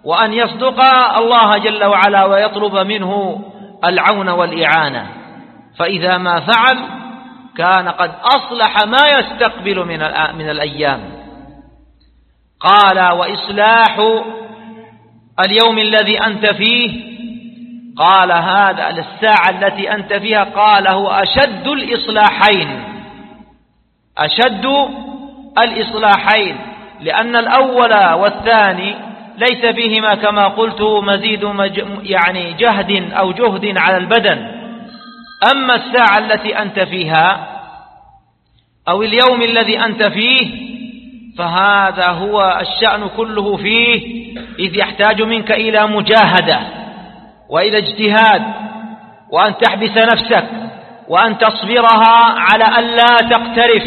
وأن يصدق الله جل وعلا ويطلب منه العون والإعانة، فإذا ما فعل كان قد أصلح ما يستقبل من الأيام. قال: وإصلاح اليوم الذي أنت فيه، قال هذا الساعة التي أنت فيها، قال هو أشد الإصلاحين، أشد الإصلاحين، لأن الأول والثاني ليس فيهما كما قلت مزيد يعني جهد أو جهد على البدن. أما الساعة التي أنت فيها أو اليوم الذي أنت فيه فهذا هو الشأن كله فيه، إذ يحتاج منك إلى مجاهدة وإلى اجتهاد، وأن تحبس نفسك وأن تصبرها على أن لا تقترف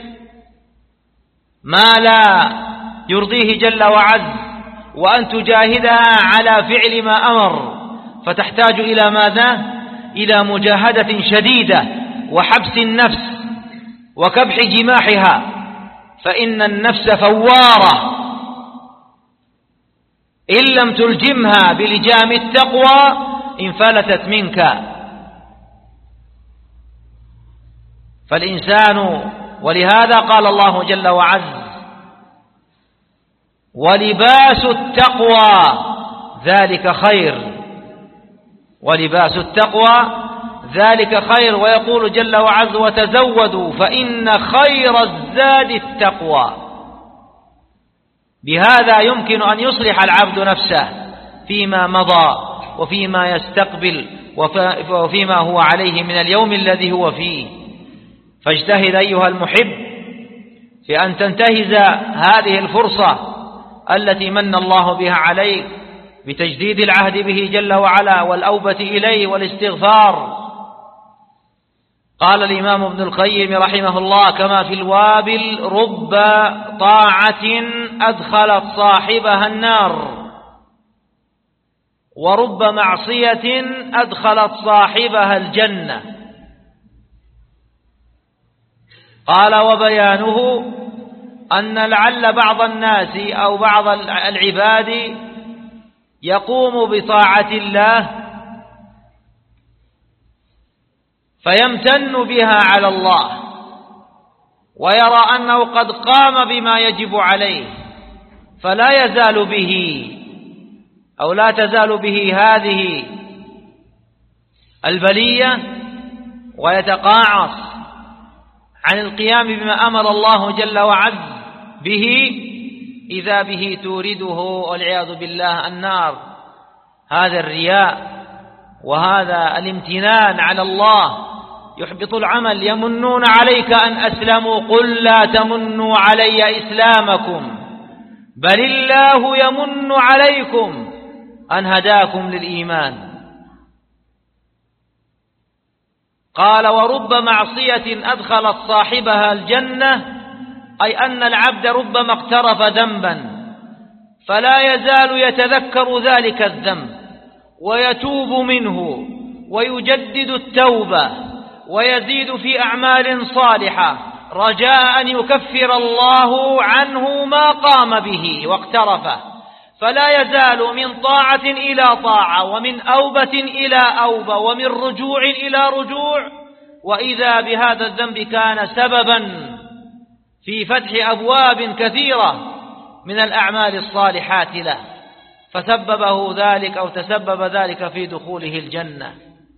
ما لا يرضيه جل وعز، وأن تجاهدها على فعل ما أمر، فتحتاج إلى ماذا؟ إلى مجاهدة شديدة وحبس النفس وكبح جماحها، فإن النفس فوارة، إن لم تلجمها بلجام التقوى انفلتت منك. فالإنسان، ولهذا قال الله جل وعز: ولباس التقوى ذلك خير، ولباس التقوى ذلك خير. ويقول جل وعز: وتزودوا فإن خير الزاد التقوى. بهذا يمكن أن يصلح العبد نفسه فيما مضى وفيما يستقبل وفيما هو عليه من اليوم الذي هو فيه. فاجتهد أيها المحب في أن تنتهز هذه الفرصة التي من الله بها عليك بتجديد العهد به جل وعلا والأوبة إليه والاستغفار. قال الإمام ابن القيم رحمه الله: كما في الوابل رب طاعة أدخلت صاحبها النار، ورب معصية أدخلت صاحبها الجنة. قال: وبيانه أن لعل بعض الناس أو بعض العباد يقوم بطاعة الله فيمتن بها على الله، ويرى أنه قد قام بما يجب عليه، فلا يزال به أو لا تزال به هذه البلية، ويتقاعس عن القيام بما أمر الله جل وعز به، إذا به تورده والعياذ بالله النار. هذا الرياء وهذا الامتنان على الله يحبط العمل. يمنون عليك أن أسلموا، قل لا تمنوا علي إسلامكم بل الله يمن عليكم أن هداكم للإيمان. قال: ورب معصية أدخلت صاحبها الجنة، أي أن العبد ربما اقترف ذنبا فلا يزال يتذكر ذلك الذنب ويتوب منه ويجدد التوبة ويزيد في أعمال صالحة رجاء أن يكفر الله عنه ما قام به واقترفه، فلا يزال من طاعة إلى طاعة، ومن أوبة إلى أوبة، ومن رجوع إلى رجوع، وإذا بهذا الذنب كان سببا في فتح أبواب كثيرة من الأعمال الصالحات له، فسببه ذلك أو تسبب ذلك في دخوله الجنة.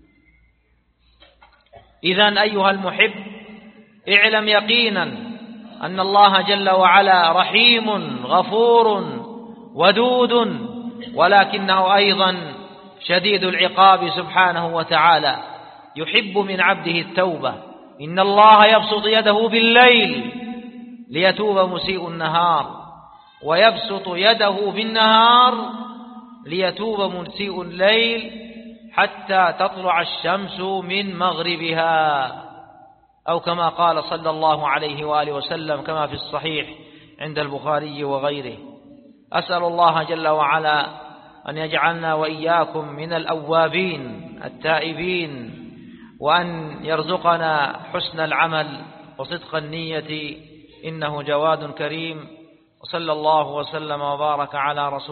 إذن أيها المحب، اعلم يقينا أن الله جل وعلا رحيم غفور ودود، ولكنه أيضا شديد العقاب سبحانه وتعالى، يحب من عبده التوبة. إن الله يبسط يده بالليل ليتوب مسيء النهار، ويبسط يده بالنهار ليتوب مسيء الليل حتى تطلع الشمس من مغربها، أو كما قال صلى الله عليه وآله وسلم كما في الصحيح عند البخاري وغيره. أسأل الله جل وعلا أن يجعلنا وإياكم من الأوابين التائبين، وأن يرزقنا حسن العمل وصدق النية، إنه جواد كريم. وصلى الله وسلم وبارك على رسول